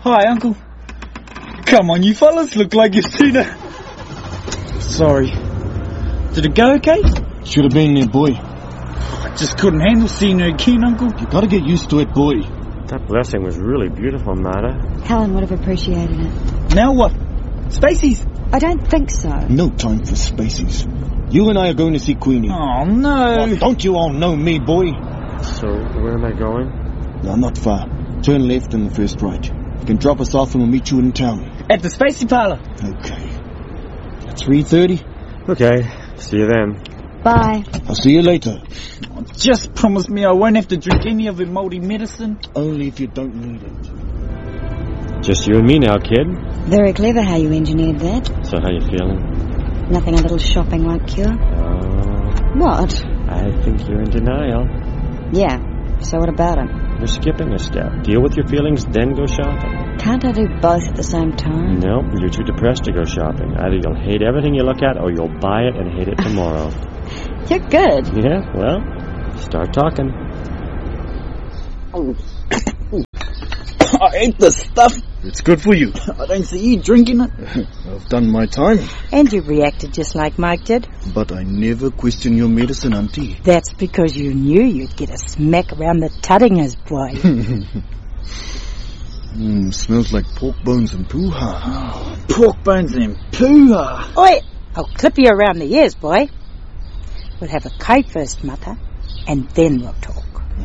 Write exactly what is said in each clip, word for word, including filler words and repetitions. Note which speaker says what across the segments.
Speaker 1: Hi, Uncle. Come on, you fellas, look like you've seen her. Sorry. Did it go okay?
Speaker 2: Should have been there, boy.
Speaker 1: I just couldn't handle seeing her again, Uncle.
Speaker 2: You gotta get used to it, boy.
Speaker 3: That blessing was really beautiful, Mata.
Speaker 4: Helen would have appreciated it.
Speaker 1: Now what? Spaceys?
Speaker 4: I don't think so.
Speaker 2: No time for spaceys. You and I are going to see Queenie.
Speaker 1: Oh, no.
Speaker 2: Oh, don't you all know me, boy?
Speaker 3: So, where am I going?
Speaker 2: No, not far. Turn left and the first right. You can drop us off and we'll meet you in town.
Speaker 1: At the Spacey Parlour.
Speaker 2: Okay. At three thirty?
Speaker 3: Okay. See you then.
Speaker 4: Bye.
Speaker 2: I'll see you later.
Speaker 1: Just promise me I won't have to drink any of her mouldy medicine.
Speaker 2: Only if you don't need it.
Speaker 3: Just you and me now, kid.
Speaker 4: Very clever how you engineered that.
Speaker 3: So how you feeling?
Speaker 4: Nothing a little shopping won't cure.
Speaker 3: Uh,
Speaker 4: What?
Speaker 3: I think you're in denial.
Speaker 4: Yeah. So what about it?
Speaker 3: You're skipping a step. Deal with your feelings, then go shopping.
Speaker 4: Can't I do both at the same time?
Speaker 3: No, you're too depressed to go shopping. Either you'll hate everything you look at, or you'll buy it and hate it tomorrow.
Speaker 4: You're good.
Speaker 3: Yeah, well, start talking.
Speaker 1: I hate this stuff.
Speaker 2: It's good for you.
Speaker 1: I don't see you drinking it.
Speaker 2: I've done my time.
Speaker 5: And you reacted just like Mike did.
Speaker 2: But I never question your medicine, Auntie.
Speaker 5: That's because you knew you'd get a smack around the tuddingers, boy.
Speaker 2: Mmm, smells like pork bones and poo-ha.
Speaker 1: Oh, pork bones and poo-ha.
Speaker 5: Oi! I'll clip you around the ears, boy. We'll have a kite first, Mata, and then we'll talk.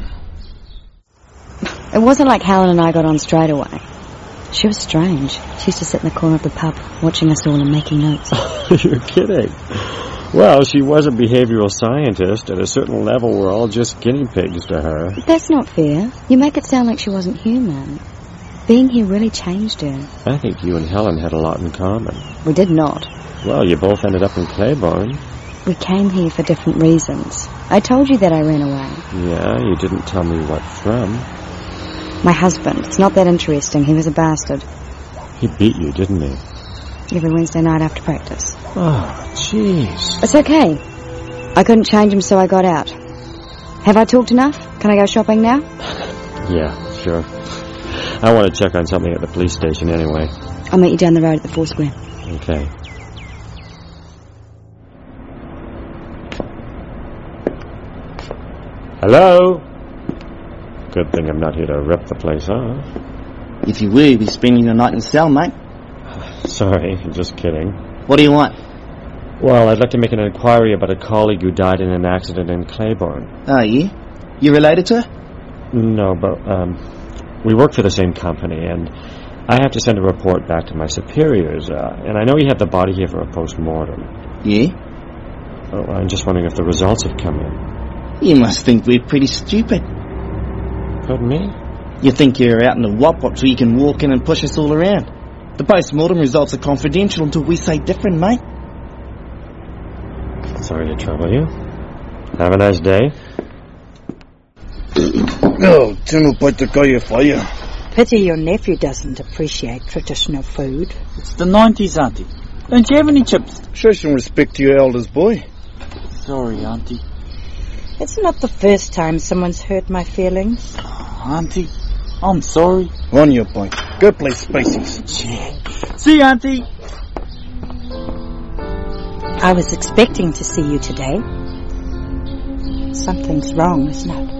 Speaker 4: It wasn't like Helen and I got on straight away. She was strange. She used to sit in the corner of the pub, watching us all and making notes.
Speaker 3: You're kidding. Well, she was a behavioral scientist. At a certain level, we're all just guinea pigs to her.
Speaker 4: That's not fair. You make it sound like she wasn't human. Being here really changed her.
Speaker 3: I think you and Helen had a lot in common.
Speaker 4: We did not.
Speaker 3: Well, you both ended up in Claiborne.
Speaker 4: We came here for different reasons. I told you that I ran away.
Speaker 3: Yeah, you didn't tell me what from.
Speaker 4: My husband. It's not that interesting. He was a bastard.
Speaker 3: He beat you, didn't he?
Speaker 4: Every Wednesday night after practice.
Speaker 3: Oh, jeez.
Speaker 4: It's okay. I couldn't change him, so I got out. Have I talked enough? Can I go shopping now?
Speaker 3: Yeah, sure. I want to check on something at the police station anyway.
Speaker 4: I'll meet you down the road at the Foursquare.
Speaker 3: Okay. Hello? Good thing I'm not here to rip the place off.
Speaker 6: If you were, you'd be spending the night in the cell, mate.
Speaker 3: Sorry, just kidding.
Speaker 6: What do you want?
Speaker 3: Well, I'd like to make an inquiry about a colleague who died in an accident in Claiborne.
Speaker 6: Oh, yeah? You related to her?
Speaker 3: No, but, um, we work for the same company, and I have to send a report back to my superiors, uh, and I know you have the body here for a post-mortem.
Speaker 6: Yeah?
Speaker 3: Oh, I'm just wondering if the results have come in.
Speaker 6: You must think we're pretty stupid.
Speaker 3: Pardon me?
Speaker 6: You think you're out in the wop-wop so you can walk in and push us all around. The post-mortem results are confidential until we say different, mate.
Speaker 3: Sorry to trouble you. Have a nice day.
Speaker 2: Oh, tino pai te kai e whaia.
Speaker 5: Pity your nephew doesn't appreciate traditional food.
Speaker 1: It's the nineties, Auntie. Don't you have any chips?
Speaker 2: Show some respect to your elders, boy.
Speaker 1: Sorry, Auntie.
Speaker 5: It's not the first time someone's hurt my feelings.
Speaker 1: Oh, Auntie, I'm sorry.
Speaker 2: On your point. Go play spaceys.
Speaker 1: Yeah. See you, Auntie.
Speaker 5: I was expecting to see you today. Something's wrong, isn't it?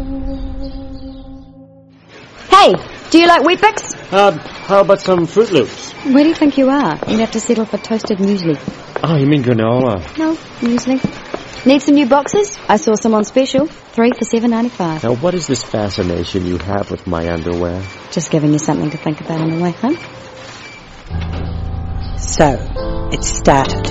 Speaker 4: Hey, do you like Weet-Bix?
Speaker 3: Uh, how about some Fruit Loops?
Speaker 4: Where do you think you are? You'd have to settle for toasted muesli.
Speaker 3: Oh, you mean granola?
Speaker 4: No, muesli. Need some new boxes? I saw some on special. Three for seven ninety-five.
Speaker 3: Now, what is this fascination you have with my underwear?
Speaker 4: Just giving you something to think about on the way home.
Speaker 5: So, it started.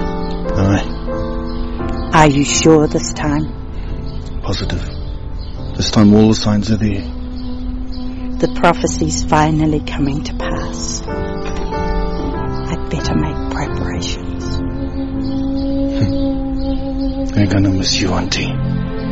Speaker 2: Aye.
Speaker 5: Are you sure this time?
Speaker 2: Positive. This time all the signs are there.
Speaker 5: The prophecy's finally coming to pass. I'd better make preparations.
Speaker 2: I'm gonna miss you, Auntie.